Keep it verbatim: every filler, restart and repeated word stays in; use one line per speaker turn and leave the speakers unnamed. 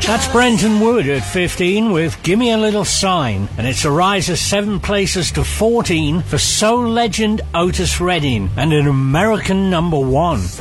That's Brenton Wood at fifteen with Gimme a Little Sign, and it's a rise of seven places to fourteen for soul legend Otis Redding and an American number one.